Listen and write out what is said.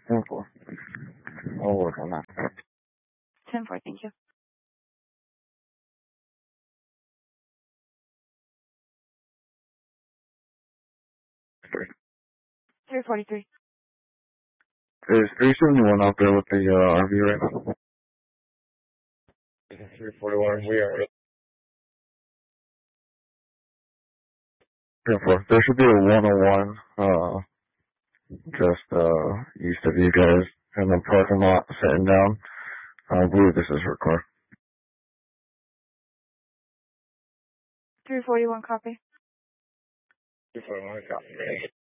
10-4. I'll work on that. 10-4, thank you. Three. 343. Is 371 out there with the RV right now? 341, we are. 10-4. There should be a 101 just east of you guys in the parking lot sitting down. I believe this is her car. 341, copy. 341, copy.